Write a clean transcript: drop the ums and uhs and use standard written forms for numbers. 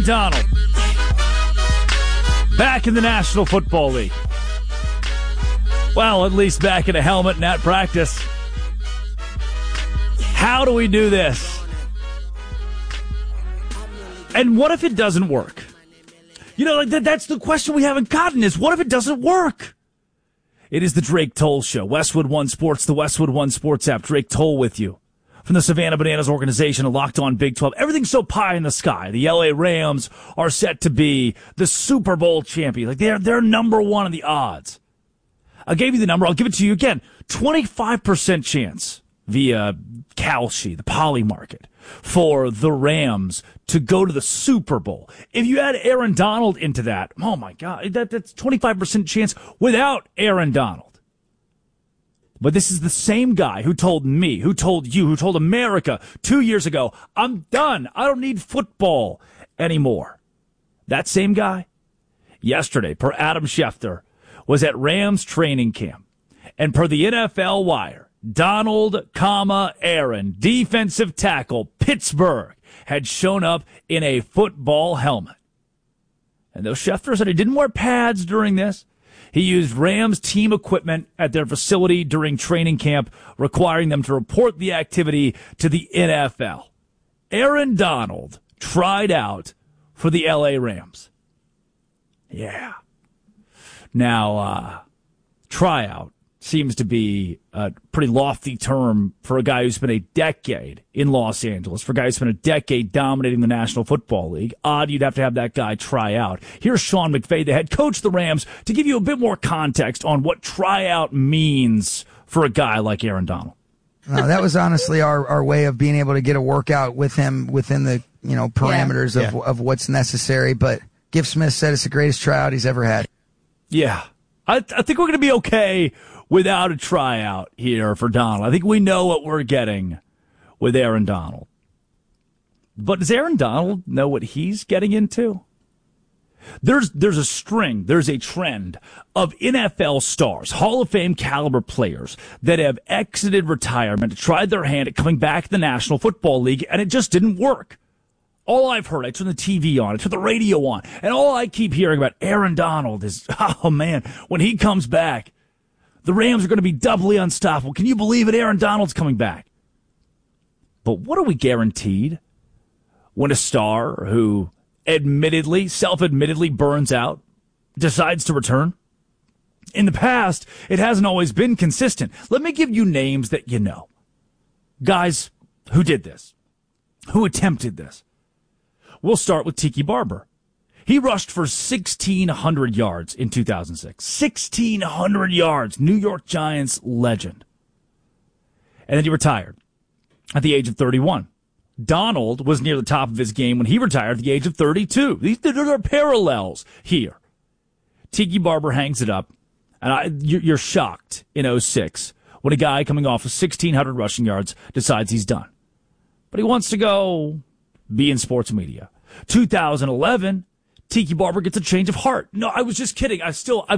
Donald, back in the National Football League. Well, at least back in a helmet and at practice. How do we do this? And what if it doesn't work? You know, like that's the question we haven't gotten is, what if it doesn't work? It is the Drake Toll Show. Westwood One Sports, the Westwood One Sports app. Drake Toll with you. From the Savannah Bananas organization and Locked On Big 12. Everything's so pie in the sky. The LA Rams are set to be the Super Bowl champion. Like they're number one in the odds. I gave you the number. I'll give it to you again. 25% chance via Kalshi, the Poly Market, for the Rams to go to the Super Bowl. If you add Aaron Donald into that, oh my God, that's 25% chance without Aaron Donald. But this is the same guy who told me, who told you, who told America 2 years ago, I'm done. I don't need football anymore. That same guy, yesterday, per Adam Schefter, was at Rams training camp. And per the NFL Wire, Donald, Aaron, defensive tackle, Pittsburgh, had shown up in a football helmet. And though Schefter said he didn't wear pads during this, he used Rams team equipment at their facility during training camp, requiring them to report the activity to the NFL. Aaron Donald tried out for the LA Rams. Yeah. Now, tryout seems to be a pretty lofty term for a guy who spent a decade in Los Angeles, for a guy who spent a decade dominating the National Football League. Odd you'd have to have that guy try out. Here's Sean McVay, the head coach of the Rams, to give you a bit more context on what tryout means for a guy like Aaron Donald. That was honestly our way of being able to get a workout with him within the parameters of what's necessary. But Giff Smith said it's the greatest tryout he's ever had. Yeah. I think we're going to be okay without a tryout here for Donald. I think we know what we're getting with Aaron Donald. But does Aaron Donald know what he's getting into? There's a trend of NFL stars, Hall of Fame caliber players that have exited retirement, tried their hand at coming back to the National Football League, and it just didn't work. All I've heard, I turn the TV on, I turn the radio on, and all I keep hearing about Aaron Donald is, oh man, when he comes back, the Rams are going to be doubly unstoppable. Can you believe it? Aaron Donald's coming back. But what are we guaranteed when a star who self-admittedly burns out, decides to return? In the past, it hasn't always been consistent. Let me give you names that you know. Guys who did this, who attempted this. We'll start with Tiki Barber. He rushed for 1,600 yards in 2006. 1,600 yards. New York Giants legend. And then he retired at the age of 31. Donald was near the top of his game when he retired at the age of 32. There are parallels here. Tiki Barber hangs it up, and you're shocked in 2006 when a guy coming off of 1,600 rushing yards decides he's done. But he wants to go be in sports media. 2011, Tiki Barber gets a change of heart. No, I was just kidding. I've